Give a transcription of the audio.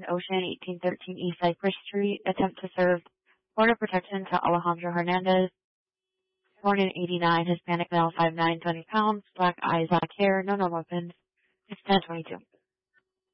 Ocean, 1813 East Cypress Street. Attempt to serve Border Protection to Alejandro Hernandez. Born in 89, Hispanic male, 5'9", 20 pounds, black eyes, black hair, no known weapons. It's 10:22.